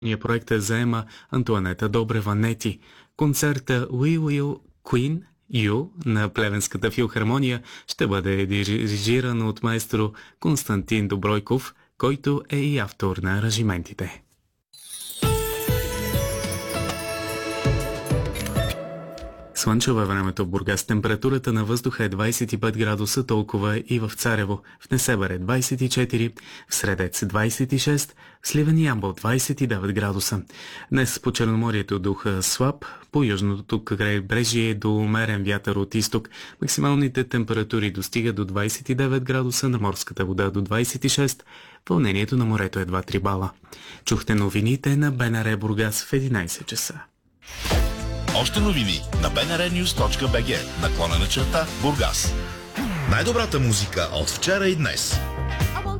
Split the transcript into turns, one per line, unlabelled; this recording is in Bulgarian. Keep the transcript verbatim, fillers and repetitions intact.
проекта заема Антуанета Добрева-Нети. Концерта We Will Queen You на Плевенската филхармония ще бъде дирижиран от маестро Константин Добройков, който е и автор на аранжиментите. Слънчево е времето в Бургас. Температурата на въздуха е двадесет и пет градуса, толкова и в Царево. В Несебър е двадесет и четири, в Средец двадесет и шест, в Сливен и Ямбол двадесет и девет градуса. Днес по Черноморието духа слаб, по южното крайбрежие е до умерен вятър от изток. Максималните температури достигат до двадесет и девет градуса, на морската вода до двадесет и шест, вълнението на морето е два-три бала. Чухте новините на БНР Бургас в единадесет часа.
Още новини на би ен ар нюз точка би джи, наклонена черта Бургас. Най-добрата музика от вчера и днес.